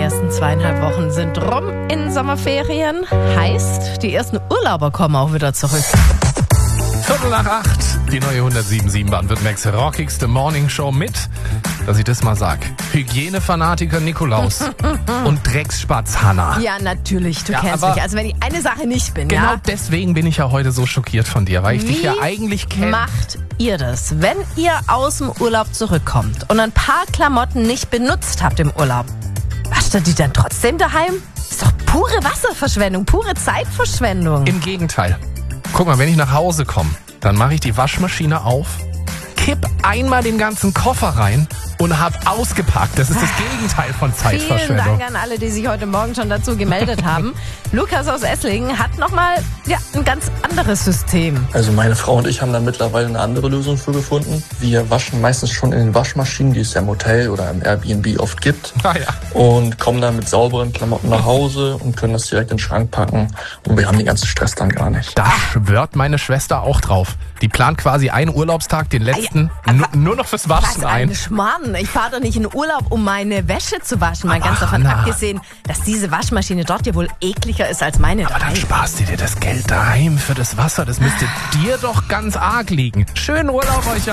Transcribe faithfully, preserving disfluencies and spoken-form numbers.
ersten zweieinhalb Wochen sind rum in Sommerferien. Heißt, die ersten Urlauber kommen auch wieder zurück. Viertel nach acht, die neue hundertsieben Komma sieben Baden-Württembergs rockigste Morningshow mit, dass ich das mal sag, Hygienefanatiker Nikolaus und Drecksspatz Hanna. Ja, natürlich, du Ja, kennst aber mich. Also wenn ich eine Sache nicht bin, Genau ja. deswegen bin ich ja heute so schockiert von dir, weil ich Wie dich ja eigentlich kenne. macht ihr das, wenn ihr aus dem Urlaub zurückkommt und ein paar Klamotten nicht benutzt habt im Urlaub? Wascht ihr die dann trotzdem daheim? Ist doch pure Wasserverschwendung, pure Zeitverschwendung. Im Gegenteil. Guck mal, wenn ich nach Hause komme, dann mache ich die Waschmaschine auf, kipp einmal den ganzen Koffer rein und hab ausgepackt. Das ist das Gegenteil von Vielen Zeitverschwendung. Dank an alle, die sich heute Morgen schon dazu gemeldet haben. Lukas aus Esslingen hat nochmal ja, ein ganz anderes System. Also meine Frau und ich haben da mittlerweile eine andere Lösung für gefunden. Wir waschen meistens schon in den Waschmaschinen, die es ja im Hotel oder im Airbnb oft gibt. Ah, ja. Und kommen dann mit sauberen Klamotten nach Hause und können das direkt in den Schrank packen. Und wir haben den ganzen Stress dann gar nicht. Da schwört meine Schwester auch drauf. Die plant quasi einen Urlaubstag, den letzten, Ah, ja, nur, nur noch fürs Waschen Was ein. ein Schmarrn. Ich fahre doch nicht in Urlaub, um meine Wäsche zu waschen. Mal Aber ganz davon Hanna. abgesehen, dass diese Waschmaschine dort ja wohl ekliger ist als meine Aber dann daheim. sparst du dir das Geld daheim für das Wasser. Das müsste dir doch ganz arg liegen. Schönen Urlaub euch